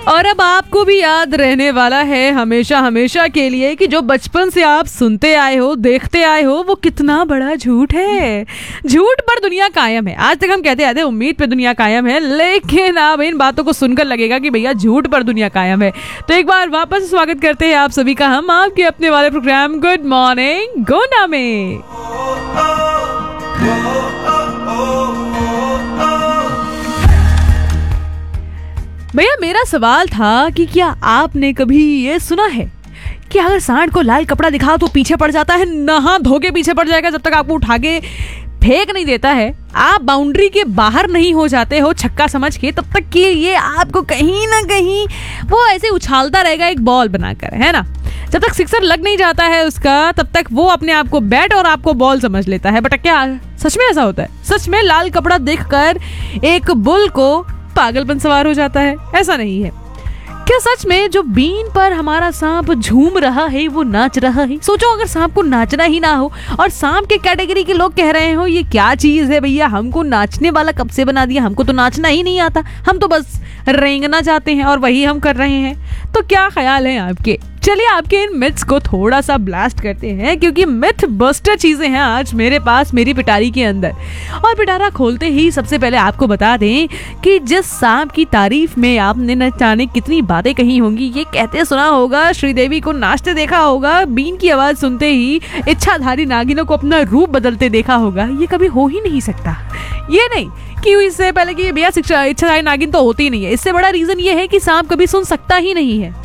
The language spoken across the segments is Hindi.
और अब आपको भी याद रहने वाला है हमेशा हमेशा के लिए कि जो बचपन से आप सुनते आए हो, देखते आए हो, वो कितना बड़ा झूठ है। झूठ पर दुनिया कायम है। आज तक हम कहते आते उम्मीद पर दुनिया कायम है, लेकिन अब इन बातों को सुनकर लगेगा कि भैया झूठ पर दुनिया कायम है। तो एक बार वापस स्वागत करते हैं आप सभी का हम आपके अपने वाले प्रोग्राम गुड मॉर्निंग गोना में। भैया मेरा सवाल था कि क्या आपने कभी ये सुना है कि अगर सांड को लाल कपड़ा दिखाओ तो पीछे पड़ जाता है, नहा धो के पीछे पड़ जाएगा जब तक आपको उठा के फेंक नहीं देता है, आप बाउंड्री के बाहर नहीं हो जाते हो छक्का समझ के, तब तक कि ये आपको कहीं ना कहीं वो ऐसे उछालता रहेगा एक बॉल बनाकर, है ना। जब तक सिक्सर लग नहीं जाता है उसका तब तक वो अपने आप को बैट और आपको बॉल समझ लेता है। बट क्या सच में ऐसा होता है? सच में लाल कपड़ा देखकर एक बुल को पागलपन सवार हो जाता है? ऐसा नहीं है। क्या सच में जो बीन पर हमारा सांप झूम रहा है वो नाच रहा है? सोचो अगर सांप को नाचना ही ना हो और सांप के कैटेगरी के लोग कह रहे हो ये क्या चीज है भैया, हमको नाचने वाला कब से बना दिया, हमको तो नाचना ही नहीं आता, हम तो बस रेंगना चाहते हैं और वही हम कर रहे हैं। तो क्या ख्याल है आपके? चलिए आपके इन मिथ्स को थोड़ा सा ब्लास्ट करते हैं, क्योंकि मिथ बस्टर चीजें हैं आज मेरे पास मेरी पिटारी के अंदर। और पिटारा खोलते ही सबसे पहले आपको बता दें कि जिस सांप की तारीफ में आपने न जाने कितनी बातें कही होंगी, ये कहते सुना होगा, श्रीदेवी को नाचते देखा होगा, बीन की आवाज सुनते ही इच्छाधारी नागिनों को अपना रूप बदलते देखा होगा, ये कभी हो ही नहीं सकता। ये नहीं कि इससे पहले कि भैया इच्छाधारी नागिन तो होती नहीं है, इससे बड़ा रीजन ये है कि सांप कभी सुन सकता ही नहीं है।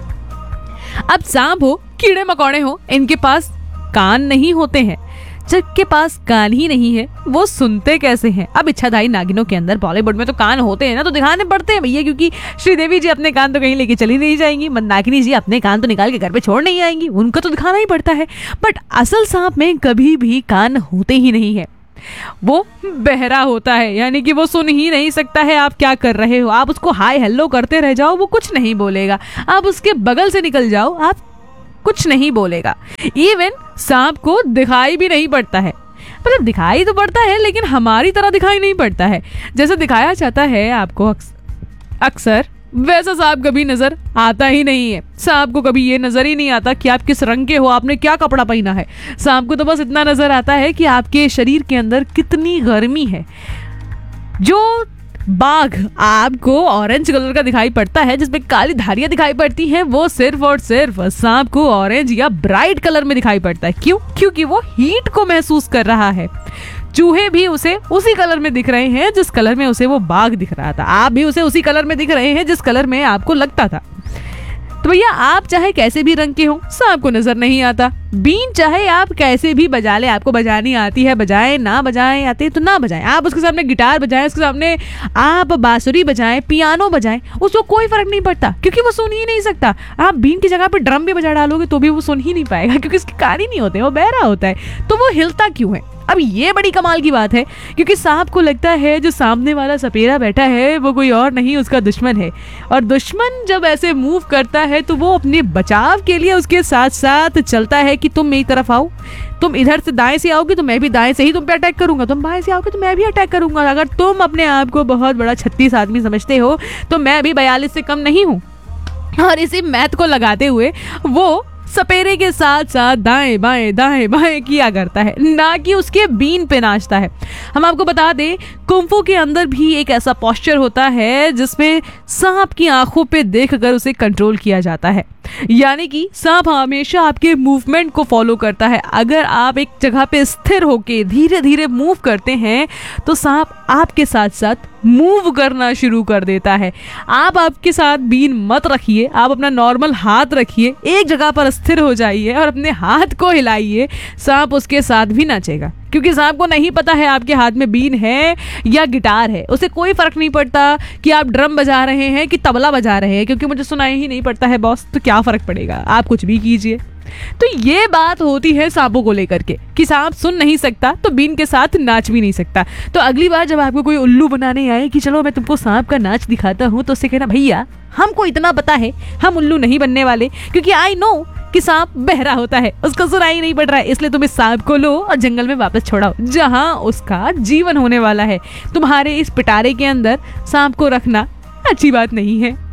अब सांप हो, कीड़े मकोड़े हो, इनके पास कान नहीं होते हैं। जिनके पास कान ही नहीं है वो सुनते कैसे हैं? अब इच्छाधारी नागिनों के अंदर बॉलीवुड में तो कान होते हैं ना, तो दिखाने पड़ते हैं भैया, क्योंकि श्रीदेवी जी अपने कान तो कहीं लेके चली नहीं जाएंगी, मंदाकिनी जी अपने कान तो निकाल के घर पे छोड़ नहीं आएंगी, उनका तो दिखाना ही पड़ता है। बट असल सांप में कभी भी कान होते ही नहीं है, वो बहरा होता है, यानी कि वो सुन ही नहीं सकता है आप क्या कर रहे हो। आप उसको हाय हेलो करते रह जाओ, वो कुछ नहीं बोलेगा। आप उसके बगल से निकल जाओ, आप कुछ नहीं बोलेगा। इवन सांप को दिखाई भी नहीं पड़ता है, मतलब दिखाई तो पड़ता है लेकिन हमारी तरह दिखाई नहीं पड़ता है। जैसे दिखाया जाता है आपको अक्सर, वैसा सांप कभी नजर आता ही नहीं है। सांप को कभी ये नजर ही नहीं आता कि आप किस रंग के हो, आपने क्या कपड़ा पहना है। सांप को तो बस इतना नजर आता है कि आपके शरीर के अंदर कितनी गर्मी है। जो बाघ आपको ऑरेंज कलर का दिखाई पड़ता है, जिसमें काली धारियां दिखाई पड़ती हैं, वो सिर्फ और सिर्फ सांप को ऑरेंज या ब्राइट कलर में दिखाई पड़ता है। क्यों? क्योंकि वो हीट को महसूस कर रहा है। चूहे भी उसे उसी कलर में दिख रहे हैं जिस कलर में उसे वो बाघ दिख रहा था। आप भी उसे उसी कलर में दिख रहे हैं जिस कलर में आपको लगता था। तो भैया आप चाहे कैसे भी रंग के हो, सांप को नजर नहीं आता। बीन चाहे आप कैसे भी बजा ले, आपको बजानी आती है बजाएं, ना बजाएं आते तो ना बजाएं। आप उसके सामने गिटार बजाएं, उसके सामने आप बांसुरी बजाएं, पियानो बजाएं, उसको कोई फर्क नहीं पड़ता, क्योंकि वो सुन ही नहीं सकता। आप बीन की जगह पे ड्रम भी बजा डालोगे तो भी वो सुन ही नहीं पाएगा, क्योंकि उसके कान ही नहीं होते, वो बहरा होता है। तो वो हिलता क्यों है? अब ये बड़ी कमाल की बात है, क्योंकि सांप को लगता है जो सामने वाला सपेरा बैठा है वो कोई और नहीं उसका दुश्मन है। और दुश्मन जब ऐसे मूव करता है तो वो अपने बचाव के लिए उसके साथ साथ चलता है कि तुम मेरी तरफ आओ, तुम इधर से दाएं से आओगे तो मैं भी दाएं से ही तुम पे अटैक करूंगा, तुम बाएं से आओगे तो मैं भी अटैक करूंगा। अगर तुम अपने आप को बहुत बड़ा 36 आदमी समझते हो तो मैं भी 42 से कम नहीं हूँ। और इसी मैथ को लगाते हुए वो सपेरे के साथ साथ दाएं बाएं किया करता है, ना कि उसके बीन पे नाचता है। हम आपको बता दें कुंफू के अंदर भी एक ऐसा पोस्चर होता है जिसमें सांप की आंखों पे देखकर उसे कंट्रोल किया जाता है, यानी कि सांप हमेशा आपके मूवमेंट को फॉलो करता है। अगर आप एक जगह पे स्थिर होके धीरे धीरे मूव करते हैं तो सांप आपके साथ साथ मूव करना शुरू कर देता है। आप आपके साथ बीन मत रखिए, आप अपना नॉर्मल हाथ रखिए, एक जगह पर स्थिर हो जाइए और अपने हाथ को हिलाइए, सांप उसके साथ भी नाचेगा। क्योंकि सांप को नहीं पता है आपके हाथ में बीन है या गिटार है, उसे कोई फर्क नहीं पड़ता कि आप ड्रम बजा रहे हैं कि तबला बजा रहे हैं, क्योंकि मुझे सुनाई ही नहीं पड़ता है बॉस, तो क्या फर्क पड़ेगा, आप कुछ भी कीजिए। तो ये बात होती है सांपों को लेकर के कि सांप सुन नहीं सकता तो बीन के साथ नाच भी नहीं सकता। तो अगली बार जब आपको कोई उल्लू बनाने आए कि चलो मैं तुमको सांप का नाच दिखाता हूँ, तो उससे कहना भैया हमको इतना पता है, हम उल्लू नहीं बनने वाले, क्योंकि आई नो कि सांप बहरा होता है, उसको सुनाई नहीं पड़ रहा है, इसलिए तुम इस सांप को लो और जंगल में वापस छोड़ाओ जहां उसका जीवन होने वाला है। तुम्हारे इस पिटारे के अंदर सांप को रखना अच्छी बात नहीं है।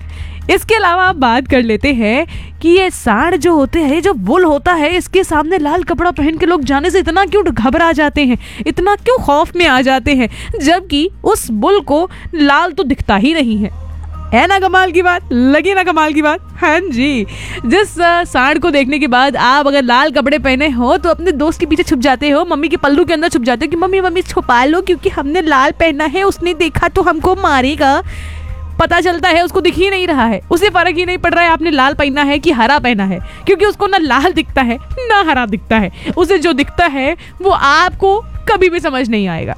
इसके अलावा आप बात कर लेते हैं कि ये सांड जो होते हैं, जो बुल होता है, इसके सामने लाल कपड़ा पहन के लोग जाने से इतना क्यों घबरा जाते हैं, इतना क्यों खौफ में आ जाते हैं, जबकि उस बुल को लाल तो दिखता ही नहीं है ना कमाल की बात, लगी ना कमाल की बात। हाँ जी, जिस सांड को देखने के बाद आप अगर लाल कपड़े पहने हो तो अपने दोस्त के पीछे छुप जाते हो, मम्मी के पल्लू के अंदर छुप जाते हो कि मम्मी मम्मी छुपा लो क्योंकि हमने लाल पहना है, उसने देखा तो हमको मारेगा। पता चलता है उसको दिख ही नहीं रहा है, उसे फर्क ही नहीं पड़ रहा है आपने लाल पहना है कि हरा पहना है, क्योंकि उसको ना लाल दिखता है ना हरा दिखता है, उसे जो दिखता है वो आपको कभी भी समझ नहीं आएगा।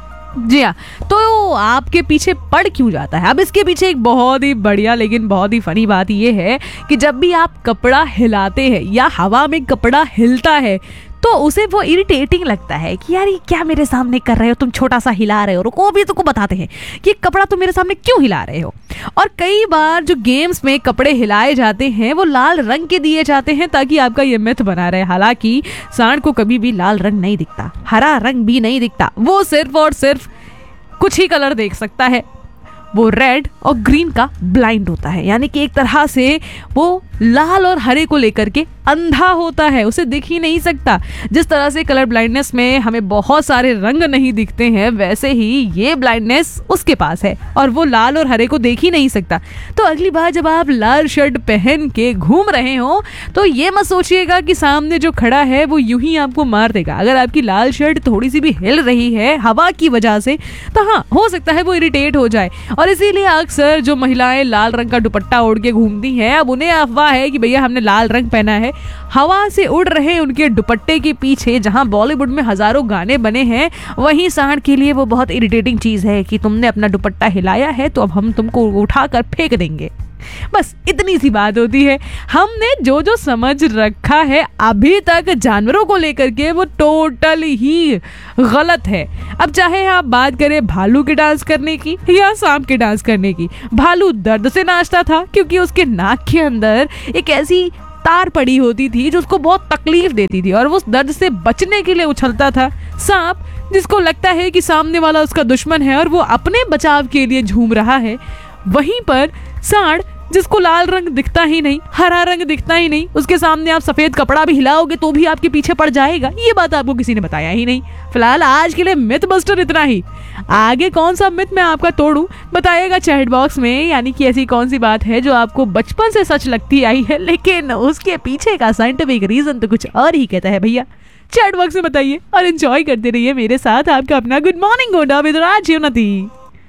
जी हाँ, तो आपके पीछे पड़ क्यों जाता है? अब इसके पीछे एक बहुत ही बढ़िया लेकिन बहुत ही फनी बात ये है कि जब भी आप कपड़ा हिलाते हैं या हवा में कपड़ा हिलता है तो उसे वो इरिटेटिंग लगता है कि यार ये क्या मेरे सामने कर रहे हो, तुम छोटा सा हिला रहे हो, रुको अभी तुमको बताते हैं कि कपड़ा तुम मेरे सामने क्यों हिला रहे हो। और कई बार जो गेम्स में कपड़े हिलाए जाते हैं वो लाल रंग के दिए जाते हैं ताकि आपका ये मिथ बना रहे। हालांकि सांड को कभी भी लाल रंग नहीं दिखता, हरा रंग भी नहीं दिखता, वो सिर्फ और सिर्फ कुछ ही कलर देख सकता है, वो रेड और ग्रीन का ब्लाइंड होता है, यानी कि एक तरह से वो लाल और हरे को लेकर के अंधा होता है, उसे दिख ही नहीं सकता। जिस तरह से कलर ब्लाइंडनेस में हमें बहुत सारे रंग नहीं दिखते हैं, वैसे ही ये ब्लाइंडनेस उसके पास है और वो लाल और हरे को देख ही नहीं सकता। तो अगली बार जब आप लाल शर्ट पहन के घूम रहे हो तो ये मत सोचिएगा कि सामने जो खड़ा है वो यूं ही आपको मार देगा। अगर आपकी लाल शर्ट थोड़ी सी भी हिल रही है हवा की वजह से तो हाँ, हो सकता है वो इरिटेट हो जाए। और इसीलिए अक्सर जो महिलाएं लाल रंग का दुपट्टा ओढ़ के घूमती हैं, अब उन्हें अफवाह है कि भैया हमने लाल रंग पहना है, हवा से उड़ रहे उनके दुपट्टे के पीछे जहां बॉलीवुड में हजारों गाने बने हैं, वहीं सांड के लिए वो बहुत इरिटेटिंग चीज है कि तुमने अपना दुपट्टा हिलाया है तो अब हम तुमको उठाकर फेंक देंगे। बस इतनी सी बात होती है। हमने जो जो समझ रखा है अभी तक जानवरों को लेकर के वो टोटल ही गलत है। अब चाहे आप बात करें भालू के डांस करने की या सांप के डांस करने की, भालू दर्द से नाचता था क्योंकि उसके नाक के अंदर एक ऐसी तार पड़ी होती थी जो उसको बहुत तकलीफ देती थी और वो उस दर्द से बचने के लिए उछलता था। सांप जिसको लगता है कि सामने वाला उसका दुश्मन है और वो अपने बचाव के लिए झूम रहा है। वहीं पर सांड जिसको लाल रंग दिखता ही नहीं, हरा रंग दिखता ही नहीं, उसके सामने आप सफेद कपड़ा भी हिलाओगे तो भी आपके पीछे पड़ जाएगा। ये बात आपको किसी ने बताया ही नहीं। फिलहाल आज के लिए मिथ बस्टर इतना ही। आगे कौन सा मिथ मैं आपका तोड़ूं बताइएगा चैट बॉक्स में, यानी कि ऐसी कौन सी बात है जो आपको बचपन से सच लगती आई है लेकिन उसके पीछे का साइंटिफिक रीजन तो कुछ और ही कहता है। भैया चैट बॉक्स में बताइए और एंजॉय करते रहिए मेरे साथ आपका अपना गुड मॉर्निंग गोंडा विद राजयोनती।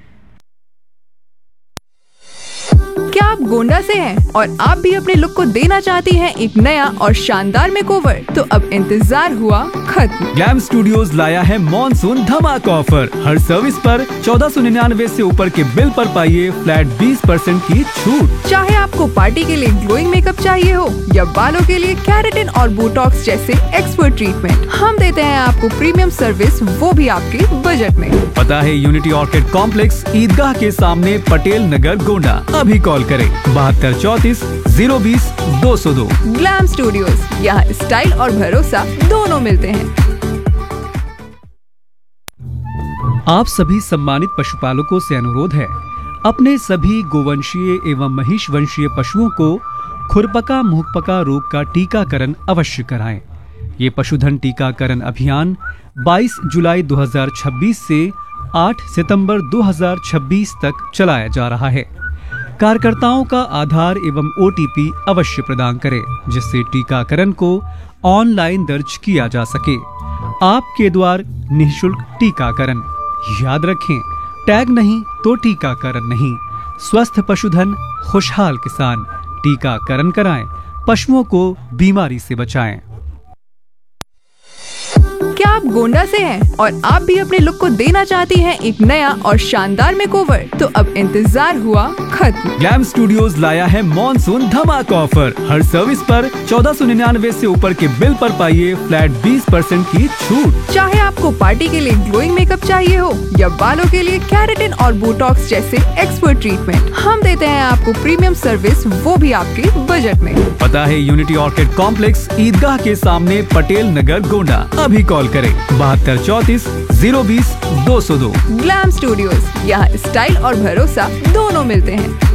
क्या आप गोंडा से हैं और आप भी अपने लुक को देना चाहती हैं एक नया और शानदार मेकओवर? तो अब इंतजार हुआ खत्म। ग्लैम स्टूडियोज लाया है मॉनसून धमाका ऑफर। हर सर्विस पर 1499 से ऊपर के बिल पर पाइए फ्लैट 20% की छूट। चाहे आपको पार्टी के लिए ग्लोइंग मेकअप चाहिए हो या बालों के लिए केराटिन और बोटॉक्स जैसे एक्सपर्ट ट्रीटमेंट, हम देते हैं आपको प्रीमियम सर्विस, वो भी आपके बजट में। पता है यूनिटी ऑर्किड कॉम्प्लेक्स, ईदगाह के सामने, पटेल नगर, गोंडा। अभी कॉल करें 7234 020 202। ग्लैम स्टूडियोज, यहाँ स्टाइल और भरोसा दोनों मिलते हैं। आप सभी सम्मानित पशुपालकों से अनुरोध है, अपने सभी गोवंशीय एवं महिष वंशीय पशुओं को खुरपका मुहपका रोग का टीकाकरण अवश्य कराएं। ये पशुधन टीकाकरण अभियान 22 जुलाई 2026 से 8 सितंबर 2026 तक चलाया जा रहा है। कार्यकर्ताओं का आधार एवं OTP अवश्य प्रदान करें जिससे टीकाकरण को ऑनलाइन दर्ज किया जा सके। आपके द्वार निःशुल्क टीकाकरण। याद रखें, टैग नहीं तो टीकाकरण नहीं। स्वस्थ पशुधन, खुशहाल किसान। टीकाकरण कराएं, पशुओं को बीमारी से बचाएं। क्या आप गोंडा से हैं और आप भी अपने लुक को देना चाहती हैं एक नया और शानदार मेकओवर? तो अब इंतजार हुआ खत्म। ग्लैम स्टूडियोज लाया है मॉनसून धमाका ऑफर। हर सर्विस पर 1499 से ऊपर के बिल पर पाइए फ्लैट 20% की छूट। चाहे आपको पार्टी के लिए ग्लोइंग मेकअप चाहिए हो या बालों के लिए केराटिन और बोटॉक्स जैसे एक्सपर्ट ट्रीटमेंट, हम देते हैं आपको प्रीमियम सर्विस, वो भी आपके बजट में। पता है यूनिटी ऑर्किड कॉम्प्लेक्स, ईदगाह के सामने, पटेल नगर, गोंडा। अभी कॉल करें 7234 020 202। ग्लैम स्टूडियोज, यहाँ स्टाइल और भरोसा दोनों मिलते हैं।